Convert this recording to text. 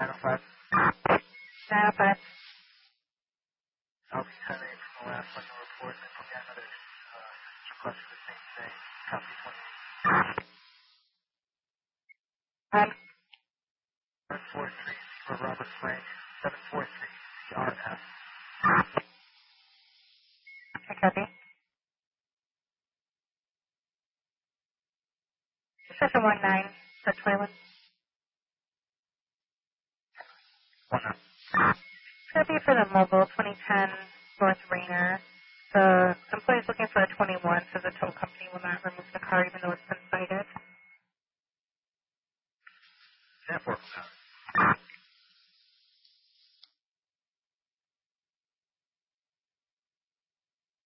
905. 905. I'll be 10 8 from the last one to report, and we'll get another request for the same thing. Copy 743 for Robert Frank. 743 RF. I copy. 719 for Toilet. 19. Copy for the mobile 2010 North Rainer. The employee is looking for a 21, so the tow company will not remove the car even though it's